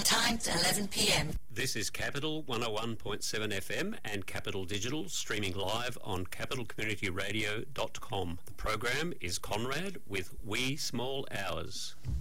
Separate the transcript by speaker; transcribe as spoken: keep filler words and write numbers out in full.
Speaker 1: Sometimes eleven p m.
Speaker 2: This is Capital one oh one point seven F M and Capital Digital, streaming live on capital community radio dot com. The program is Conrad with Wee Small Hours.